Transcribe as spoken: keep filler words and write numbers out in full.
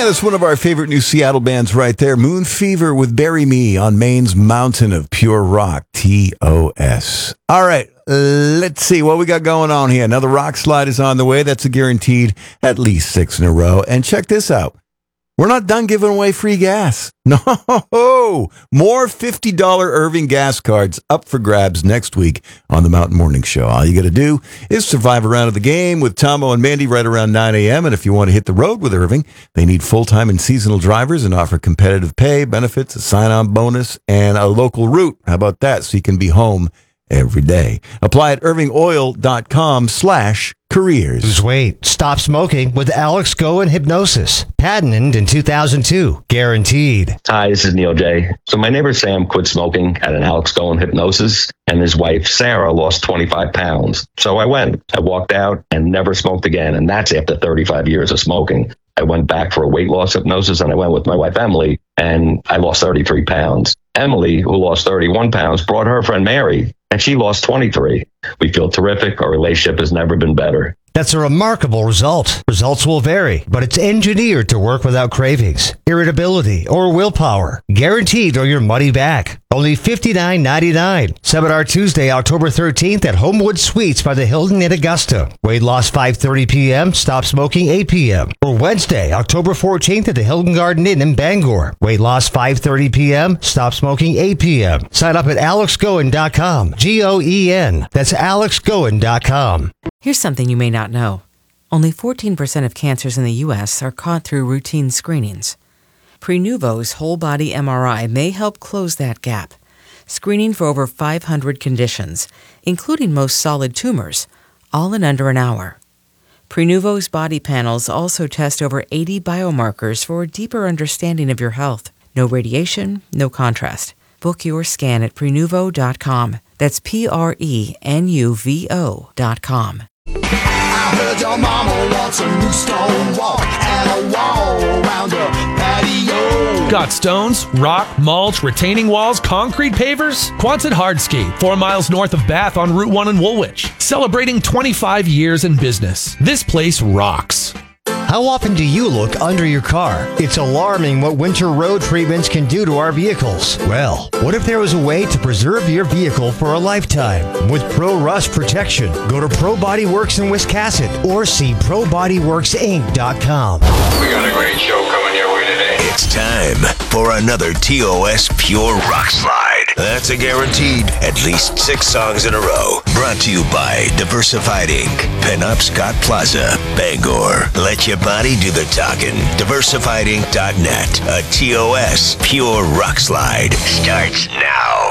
that's one of our favorite new Seattle bands right there. Moon Fever with Bury Me on Maine's Mountain of Pure Rock, T O S. All right, let's see what we got going on here. Another rock slide is on the way. That's a guaranteed at least six in a row. And check this out. We're not done giving away free gas. No, more fifty dollars Irving gas cards up for grabs next week on the Mountain Morning Show. All you got to do is survive a round of the game with Tomo and Mandy right around nine a.m. And if you want to hit the road with Irving, they need full-time and seasonal drivers and offer competitive pay, benefits, a sign-on bonus, and a local route. How about that? So you can be home every day. Apply at irvingoil.com slash careers. Lose weight. Stop smoking with Alex Go and Hypnosis. Patented in two thousand two. Guaranteed. Hi, this is Neil J. So my neighbor Sam quit smoking at an Alex Go and Hypnosis, and his wife Sarah lost twenty-five pounds. So I went. I walked out and never smoked again, and that's after thirty-five years of smoking. I went back for a weight loss hypnosis, and I went with my wife Emily, and I lost thirty-three pounds. Emily, who lost thirty-one pounds, brought her friend Mary, and she lost twenty-three. We feel terrific. Our relationship has never been better. That's a remarkable result. Results will vary, but it's engineered to work without cravings, irritability, or willpower. Guaranteed or your money back. Only fifty-nine ninety-nine. Seminar Tuesday, October thirteenth at Homewood Suites by the Hilton in Augusta. Weight loss five thirty p.m., stop smoking eight p.m. Or Wednesday, October fourteenth at the Hilton Garden Inn in Bangor. Weight loss five thirty p.m., stop smoking eight p.m. Sign up at alex goen dot com. G O E N. That's alex goen dot com. Here's something you may not know. Only fourteen percent of cancers in the U S are caught through routine screenings. Prenuvo's whole-body M R I may help close that gap, screening for over five hundred conditions, including most solid tumors, all in under an hour. Prenuvo's body panels also test over eighty biomarkers for a deeper understanding of your health. No radiation, no contrast. Book your scan at prenuvo dot com. That's P R E N U V O dot com. I heard your mama wants a new stone wall and a wall around her patio. Got stones, rock, mulch, retaining walls, concrete pavers? Quonset Hardscape, four miles north of Bath on Route one in Woolwich. Celebrating twenty-five years in business. This place rocks. How often do you look under your car? It's alarming what winter road treatments can do to our vehicles. Well, what if there was a way to preserve your vehicle for a lifetime? With Pro Rust Protection, go to Pro Body Works in Wiscasset or see pro body works inc dot com. We got a great show coming your way today. It's time for another T O S Pure Rock Slide. That's a guaranteed at least six songs in a row. Brought to you by Diversified Incorporated. Pinup Scott Plaza, Bangor. Let your body do the talking. diversified inc dot net. A T O S Pure Rock Slide starts now.